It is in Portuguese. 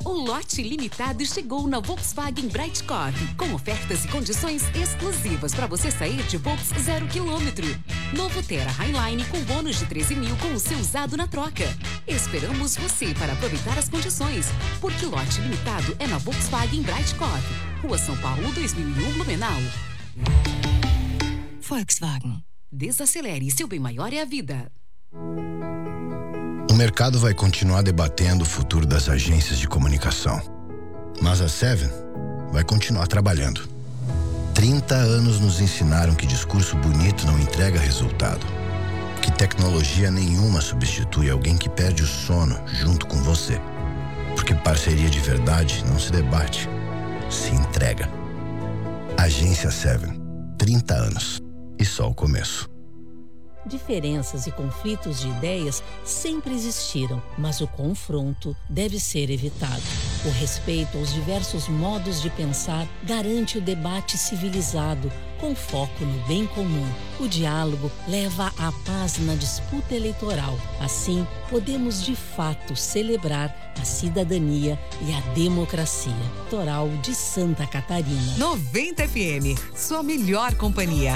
O lote limitado chegou na Volkswagen Brightcore, com ofertas e condições exclusivas para você sair de Volks 0 km. Novo Terra Highline com bônus de 13 mil com o seu usado na troca. Esperamos você para aproveitar as condições, porque lote limitado é na Volkswagen Brightcore, Rua São Paulo 2001, Blumenau. Volkswagen. Desacelere, seu bem maior é a vida. O mercado vai continuar debatendo o futuro das agências de comunicação. Mas a Seven vai continuar trabalhando. 30 anos nos ensinaram que discurso bonito não entrega resultado. Que tecnologia nenhuma substitui alguém que perde o sono junto com você. Porque parceria de verdade não se debate, se entrega. Agência Seven. 30 anos. E só o começo. Diferenças e conflitos de ideias sempre existiram, mas o confronto deve ser evitado. O respeito aos diversos modos de pensar garante o debate civilizado, com foco no bem comum. O diálogo leva à paz na disputa eleitoral. Assim, podemos de fato celebrar a cidadania e a democracia. Litoral de Santa Catarina. 90 FM, sua melhor companhia.